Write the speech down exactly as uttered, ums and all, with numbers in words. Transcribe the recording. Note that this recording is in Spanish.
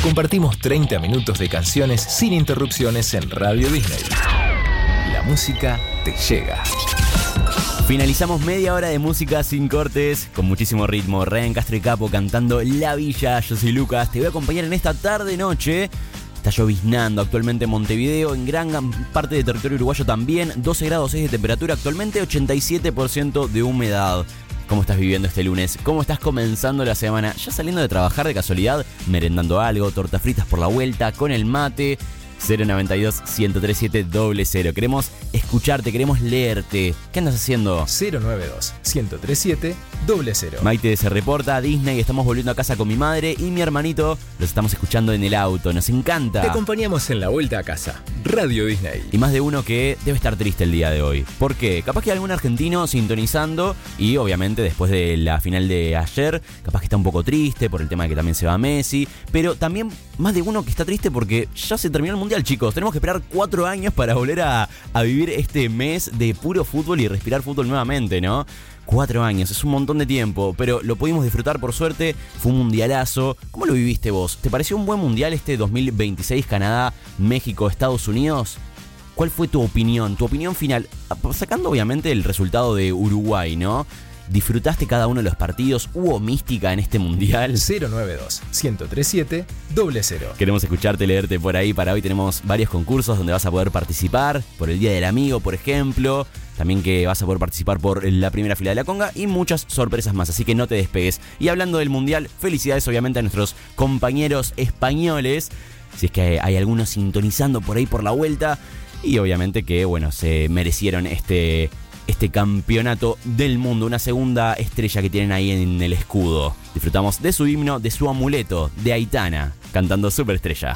Compartimos treinta minutos de canciones sin interrupciones en Radio Disney. La música te llega. Finalizamos media hora de música sin cortes, con muchísimo ritmo. Ryan Castro y Capo cantando La Villa. Yo soy Lucas, te voy a acompañar en esta tarde-noche. Está lloviznando actualmente en Montevideo, en gran parte del territorio uruguayo también. doce grados seis de temperatura actualmente, ochenta y siete por ciento de humedad. ¿Cómo estás viviendo este lunes? ¿Cómo estás comenzando la semana? ¿Ya saliendo de trabajar de casualidad? ¿Merendando algo? ¿Tortas fritas por la vuelta? ¿Con el mate? cero noventa y dos, ciento treinta y siete, cero cero. Queremos escucharte, queremos leerte. ¿Qué andas haciendo? cero noventa y dos, ciento treinta y siete, cero cero. Maite se reporta a Disney. Estamos volviendo a casa con mi madre y mi hermanito. Los estamos escuchando en el auto. Nos encanta. Te acompañamos en la vuelta a casa. Radio Disney. Y más de uno que debe estar triste el día de hoy. ¿Por qué? Capaz que hay algún argentino sintonizando y obviamente después de la final de ayer, capaz que está un poco triste por el tema de que también se va Messi. Pero también más de uno que está triste porque ya se terminó el Mundial. Chicos, tenemos que esperar cuatro años para volver a, a vivir este mes de puro fútbol y respirar fútbol nuevamente, ¿no? Cuatro años, es un montón de tiempo, pero lo pudimos disfrutar por suerte, fue un mundialazo. ¿Cómo lo viviste vos? ¿Te pareció un buen mundial este dos mil veintiséis, Canadá, México, Estados Unidos? ¿Cuál fue tu opinión, tu opinión final? Sacando obviamente el resultado de Uruguay, ¿no? ¿Disfrutaste cada uno de los partidos? ¿Hubo mística en este mundial? cero noventa y dos, ciento treinta y siete, cero cero. Queremos escucharte, leerte por ahí. Para hoy tenemos varios concursos donde vas a poder participar. Por el Día del Amigo, por ejemplo. También que vas a poder participar por la primera fila de la conga. Y muchas sorpresas más, así que no te despegues. Y hablando del mundial, felicidades obviamente a nuestros compañeros españoles. Si es que hay algunos sintonizando por ahí por la vuelta. Y obviamente que, bueno, se merecieron este... este campeonato del mundo, una segunda estrella que tienen ahí en el escudo. Disfrutamos de su himno, de su amuleto, de Aitana, cantando Superestrella.